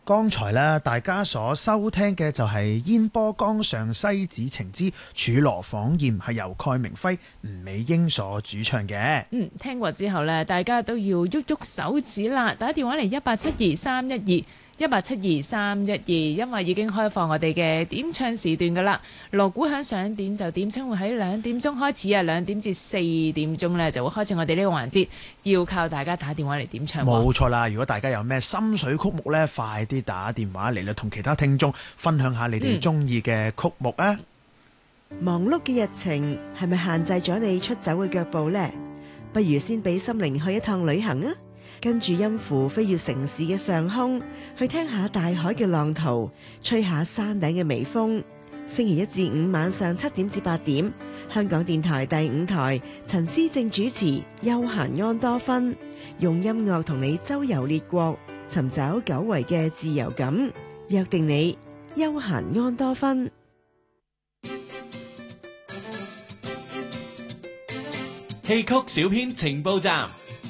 剛才咧，大家所收聽嘅就係煙波江上西子情之楚羅訪艷，係由蓋明輝、吳美英所主唱嘅。 聽過之後呢，大家都要喐喐手指啦，打電話嚟1872312182，因為已經開放我哋嘅點唱時段噶啦。鑼鼓響想點就點唱，會喺2點鐘開始啊，2點至4點鐘呢就會開始我哋呢個環節，要靠大家打電話嚟點唱。 冇錯啦，如果大家有咩心水曲目呢，快啲打電話嚟啦，同其他聽眾分享下你哋中意嘅曲目啊！ 忙碌嘅日程係咪限制咗你出走嘅腳步呢？不如先俾心靈去一趟旅行啊！跟住音符飛越城市嘅上空，去聽下大海嘅浪濤，吹下山頂嘅微風。星期1至5晚上7點至8點，香港電台第5台陳思正主持《悠閒安多芬》，用音樂同你周遊列國，尋找久違嘅自由感。約定你悠閒安多芬。 戲曲小編情報站。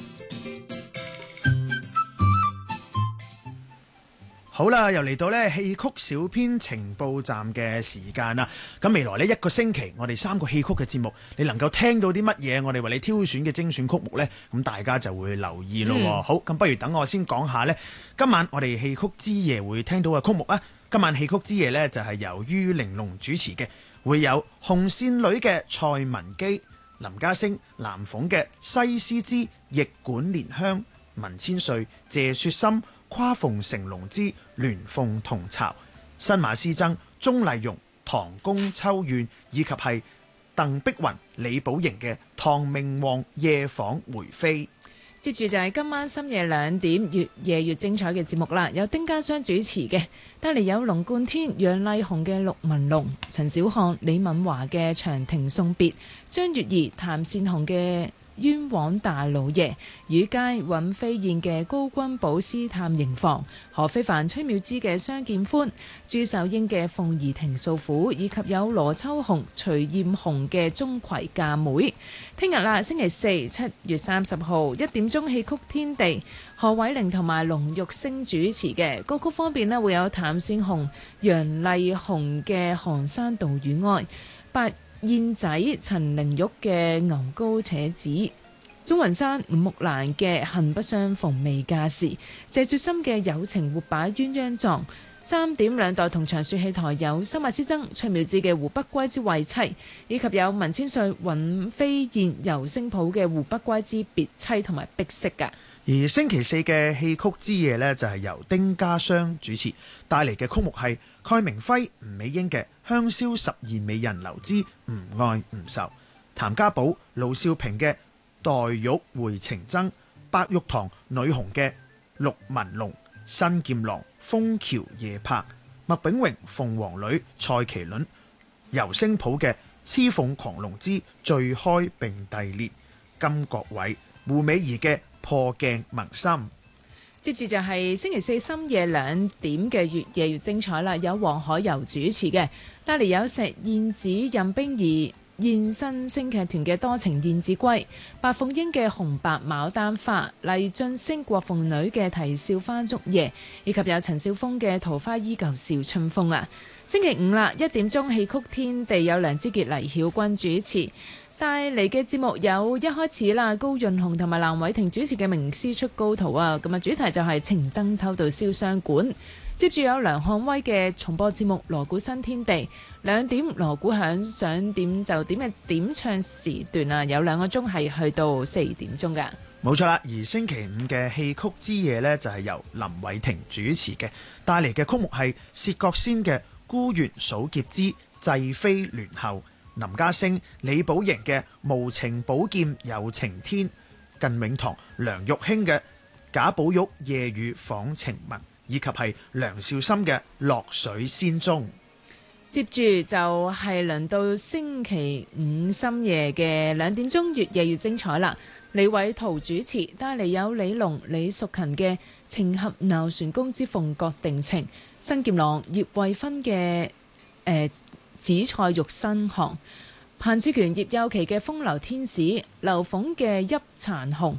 好啦，又嚟到呢戲曲小編情報站嘅時間啦。咁未來呢1個星期，我哋3個戲曲嘅節目，你能夠聽到啲乜嘢？我哋為你挑選嘅精選曲目呢，咁大家就會留意咯。好，咁不如等我先講下呢，今晚我哋戲曲之夜會聽到嘅曲目啊。今晚戲曲之夜呢，就係由于玲瓏主持嘅，會有紅線女嘅蔡文姬、林家聲、藍鳳嘅西施之逆管蓮香、文千歲、謝雪心、跨鳳成龍之鸞鳳同巢、新馬師曾、鍾麗蓉、唐宮秋怨，以及係鄧碧雲、李寶瑩嘅唐明皇夜訪梅妃。 接住就係今晚深夜2點越夜越精彩嘅節目啦，有丁家雙主持嘅，帶嚟有龍貫天、楊麗紅嘅陸文龍、陳小漢、李敏華嘅長亭送別、張月兒、譚善紅嘅冤枉大老爺、雨佳、尹飛燕嘅高君寶師探刑房、何非凡、崔妙芝嘅相見歡、朱秀英嘅鳳儀亭訴苦，以及有羅秋紅、徐艷紅嘅鍾馗嫁妹。聽日啦，星期四7月30號1點鐘戲曲天地，何偉玲同埋龍玉星主持嘅歌曲方面呢，會有譚善紅、楊麗紅嘅寒山道與哀、白燕仔陳玲玉嘅牛高扯子、鍾雲山伍木蘭嘅恨不相逢未嫁時、謝雪心嘅友情活擺鴛鴦狀。3點2代同場說戲台有新馬師曾、崔妙智嘅胡不歸之慰妻，以及有文千歲、尹飛燕、尤聲普嘅胡不歸之別妻同埋碧色噶。 而星期四嘅戲曲之夜呢，就係由丁家雙主持，帶嚟嘅曲目係蓋明輝、吳美英嘅香消十二美人留之唔愛唔愁，譚家寶、盧少平嘅黛玉回情僧，白玉堂女紅嘅陸文龍、新劍郎楓橋夜泊，麥炳榮鳳凰女蔡麒麟，尤聲普嘅雌鳳狂龍之醉開並蒂列，金國偉、胡美儀嘅破鏡萌心。 接住就係星期四深夜2點嘅越夜越精彩啦，有黃海柔主持嘅，帶嚟有石燕子、任冰兒、燕新星劇團嘅多情燕子歸，白鳳英嘅紅白牡丹花，黎俊升國鳳女嘅啼笑花燭夜，以及有陳少峰嘅桃花依舊笑春風啦。星期五啦，1點鐘戲曲天地有梁之傑、黎曉君主持。帶嚟嘅節目有一開始啦，高潤鴻同埋藍偉霆主持嘅名師出高徒啊，咁啊主題就係情僧偷渡燒傷館。接住有梁漢威嘅重播節目鑼鼓新天地，2點鑼鼓響想點就點嘅點唱時段啊，有2個鐘係去到4點鐘噶。 冇錯啦，而星期五嘅戲曲之夜呢，就係由林偉霆主持嘅，帶嚟嘅曲目係薛覺先嘅孤月數劫之濟妃聯後，林家聲、李寶瑩嘅無情寶劍有情天，靳永堂、梁玉卿嘅賈寶玉夜雨訪情物，以及係梁少心嘅落水仙蹤。 接住就係輪到星期五深夜嘅2點鐘，越夜越精彩啦。李偉圖主持，帶嚟有李龍、李淑勤嘅情合鬧船公之鳳閣定情，新劍郎葉慧芬嘅紫菜玉新行，彭志權葉幼琪嘅風流天子，劉鳳嘅泣殘紅，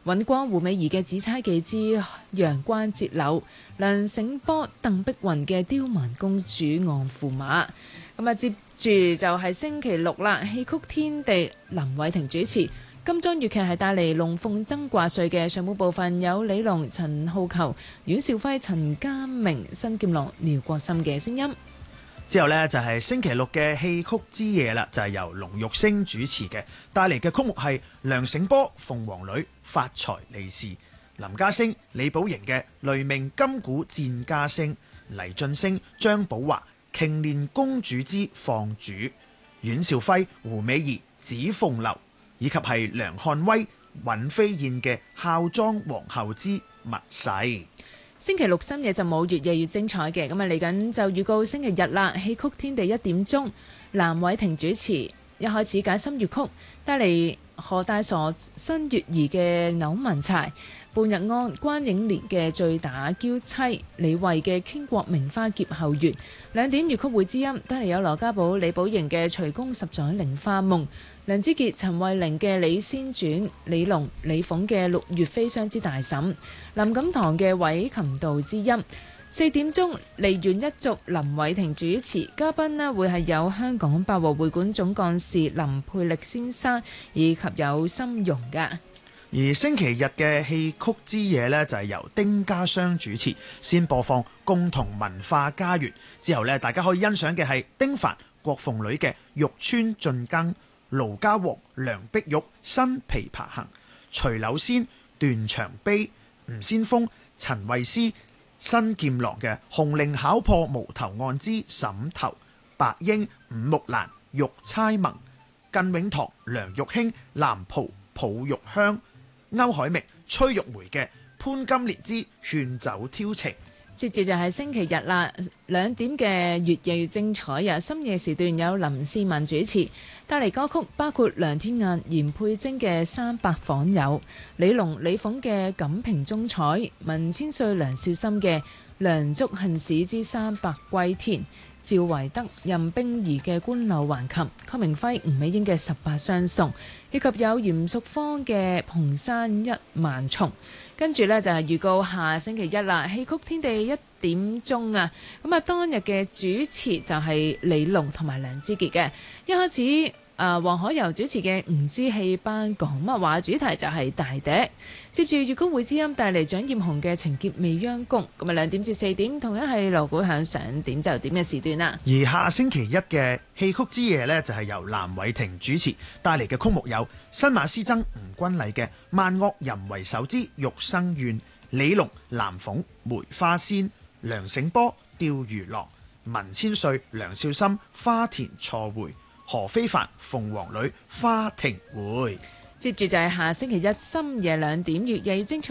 尹光、胡美儀嘅《紫釵記之陽關節柳》，梁醒波、鄧碧雲嘅《刁蠻公主按駙馬》。咁啊，接住就係星期六啦，戲曲天地林偉霆主持。金裝粵劇係帶嚟龍鳳爭掛帥嘅，上半部分有李龍、陳浩球、阮兆輝、陳家明、新劍郎、廖國森嘅聲音。 之後呢，就係星期六嘅戲曲之夜啦，就係由龍玉星主持嘅，帶嚟嘅曲目係梁醒波、鳳凰女、發財利是，林家聲、李寶瑩嘅雷鳴金鼓戰家聲，黎晉升、張寶華瓊蓮公主之放主，阮兆輝、胡美儀紫鳳樓，以及係梁漢威、尹飛燕嘅孝莊皇后之密誓。 星期六深夜就冇越夜越精彩嘅，咁啊嚟緊就預告星期日啦，戲曲天地1點鐘，藍偉霆主持，一開始解心粵曲，帶嚟何大傻、新月兒嘅扭文柴，半日安、關影蓮嘅醉打嬌妻，李慧嘅傾國名花劫後月，2點粵曲會之音，帶嚟有羅家寶、李寶瑩嘅隨宮十載菱花夢，梁之傑、陳慧玲嘅李仙傳，李龍、李鳳嘅六月飛霜之大嬸，林錦堂嘅毀琴道之音。4點鐘，梨園一族林偉霆主持，嘉賓呢會係有香港百和會館總幹事林佩力先生，以及有心容㗎。 而星期日嘅戲曲之夜呢，就係由丁家湘主持，先播放共同文化家園，之後呢，大家可以欣賞嘅係丁凡、郭鳳女嘅玉川進更，盧家旺、梁碧玉新琵琶行，徐柳仙、段長碑、吳先鋒、陳慧思新劍郎嘅紅菱考破無頭案之審頭，白英、伍木蘭玉釵盟，靳永堂、梁玉卿藍袍抱玉香，歐海明、崔玉梅嘅潘金蓮之勸酒挑情。 接住就係星期日啦，2點嘅越夜越精彩啊！深夜時段有林思文主持，帶嚟歌曲包括梁天雁、嚴佩貞嘅《300訪友》，李龍、李鳳嘅《錦屏中彩》，文千歲、梁少心嘅《梁祝恨史之300歸天》，趙維德、任冰兒嘅《官陋橫琴》，鄺明輝、吳美英嘅《18相送》，以及有嚴淑芳嘅《蓬山一萬重》。跟住呢，就係預告下星期一啦，戲曲天地1點鐘啊！咁啊，當日嘅主持就係李龍同埋梁之傑嘅。一開始黃海柔主持嘅唔知戲班講乜話，主題就係大笛。接住粵曲會之音帶嚟蔣艷紅嘅情結未央宮。咁啊，2點至4點同樣係鑼鼓響上點就點嘅時段啦。 而下星期一嘅戲曲之夜呢，就係由藍偉霆主持，帶嚟嘅曲目有新馬師曾吳君麗嘅《萬惡淫為首之玉生怨》，李龍、藍鳳梅花仙，梁醒波釣魚郎，文千歲、梁少心花田錯會，何非凡鳳凰女花亭會。 接住就係下星期一深夜2點越夜精彩。